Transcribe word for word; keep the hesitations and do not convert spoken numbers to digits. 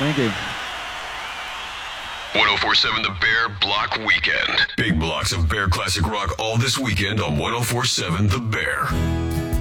Thank you. ten forty-seven The Bear Block Weekend. Big blocks of Bear classic rock all this weekend on ten forty-seven The Bear.